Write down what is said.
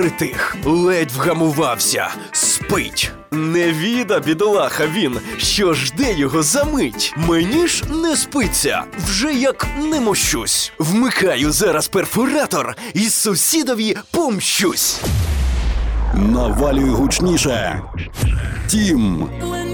Притих, ледь вгамувався, спить. Невіда, бідолаха він, що жде його за мить. Мені ж не спиться, вже як не мощусь. Вмикаю зараз перфоратор і сусідові помщусь. Навалюй гучніше. Тім.